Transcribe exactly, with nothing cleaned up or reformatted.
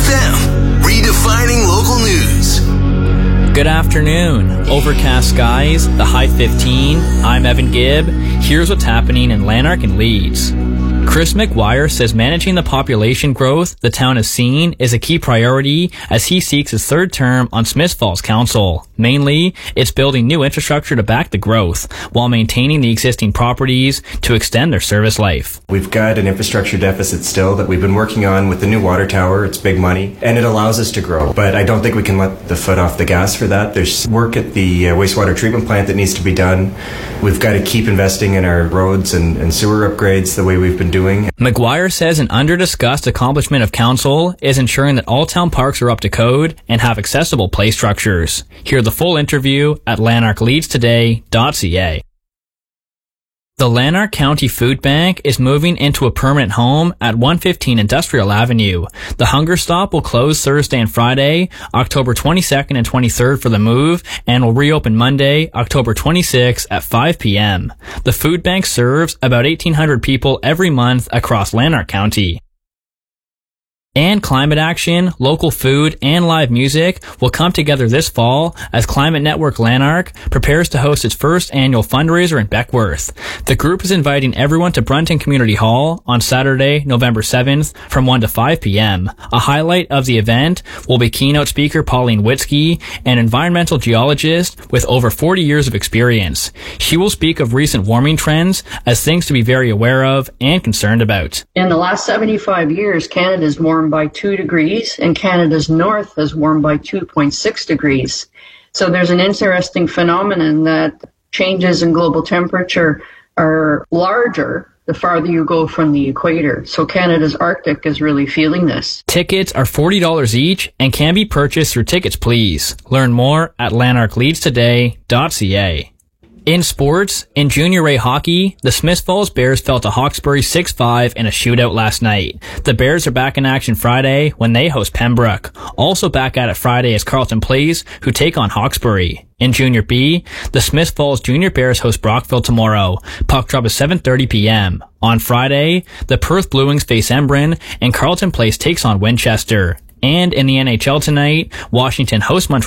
F M, redefining local news. Good afternoon. Overcast skies, the high fifteen. I'm Evan Gibb. Here's what's happening in Lanark and Leeds. Chris McGuire says managing the population growth the town has seen is a key priority as he seeks his third term on Smiths Falls Council. Mainly, it's building new infrastructure to back the growth while maintaining the existing properties to extend their service life. We've got an infrastructure deficit still that we've been working on with the new water tower. It's big money and it allows us to grow. But I don't think we can let the foot off the gas for that. There's work at the uh, wastewater treatment plant that needs to be done. We've got to keep investing in our roads and, and sewer upgrades the way we've been doing. McGuire says an under-discussed accomplishment of council is ensuring that all town parks are up to code and have accessible play structures. Hear the full interview at lanark leeds today dot c a. The Lanark County Food Bank is moving into a permanent home at one fifteen Industrial Avenue. The Hunger Stop will close Thursday and Friday, October twenty-second and twenty-third for the move, and will reopen Monday, October twenty-sixth at five p.m. The food bank serves about eighteen hundred people every month across Lanark County. And climate action, local food, and live music will come together this fall as Climate Network Lanark prepares to host its first annual fundraiser in Beckworth. The group is inviting everyone to Brunton Community Hall on Saturday, November seventh from one to five p.m. A highlight of the event will be keynote speaker Pauline Witzke, an environmental geologist with over forty years of experience. She will speak of recent warming trends as things to be very aware of and concerned about. In the last seventy-five years, Canada's warmed by two degrees and Canada's north has warmed by two point six degrees. So there's an interesting phenomenon that changes in global temperature are larger the farther you go from the equator. So Canada's Arctic is really feeling this. Tickets are forty dollars each and can be purchased through Tickets Please. Learn more at lanark leeds today dot c a. In sports, in Junior A hockey, the Smiths Falls Bears fell to Hawkesbury six five in a shootout last night. The Bears are back in action Friday when they host Pembroke. Also back at it Friday is Carleton Place, who take on Hawkesbury. In Junior B, the Smiths Falls Junior Bears host Brockville tomorrow. Puck drop is seven thirty p.m. On Friday, the Perth Blue Wings face Embrun, and Carleton Place takes on Winchester. And in the N H L tonight, Washington hosts Montreal.